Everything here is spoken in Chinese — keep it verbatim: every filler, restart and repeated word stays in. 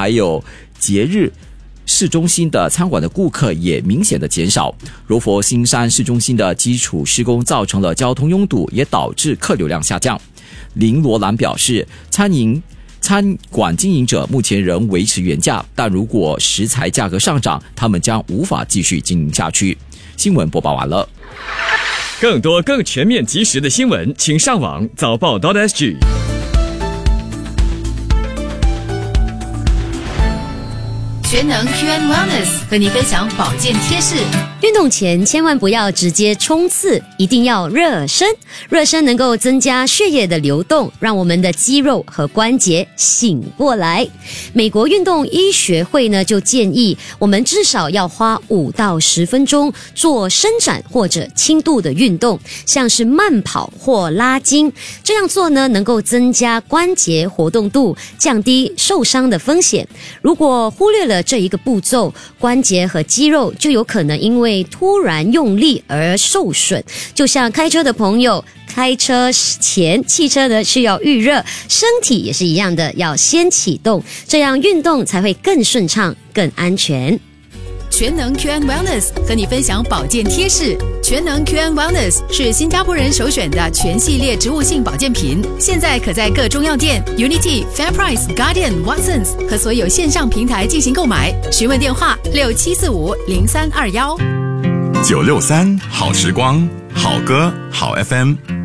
还有节日市中心的餐馆的顾客也明显的减少。柔佛新山市中心的基础施工造成了交通拥堵，也导致客流量下降。林罗兰表示，餐饮餐馆经营者目前仍维持原价，但如果食材价格上涨，他们将无法继续经营下去。新闻播报完了。 更多更全面及时的新闻，请上网早报 .sg。 全能 Q and Wellness 和你分享保健贴士。 运动前千万不要直接冲刺，一定要热身。热身能够增加血液的流动，让我们的肌肉和关节醒过来。美国运动医学会呢就建议我们至少要花五到十分钟做伸展或者轻度的运动，像是慢跑或拉筋。这样做呢能够增加关节活动度，降低受伤的风险。如果忽略了这一个步骤，关节和肌肉就有可能因为突然用力而受损。就像开车的朋友，开车前汽车呢需要预热，身体也是一样的，要先启动，这样运动才会更顺畅、更安全。 全能 Q and Wellness 和你分享保健贴士。全能 Q and Wellness 是新加坡人首选的全系列植物性保健品，现在可在各中药店、Unity、FairPrice、Guardian、Watsons 和所有线上平台进行购买。询问电话六七四五零三二一。 九六三好时光，好歌好 F M。